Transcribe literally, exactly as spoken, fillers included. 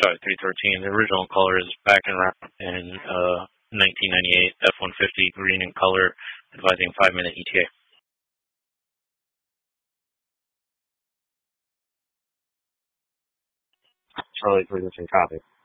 sorry, three thirteen. The original color is back in in uh, nineteen ninety-eight, F one fifty, green in color, advising five minute E T A. Charlie three thirteen, copy.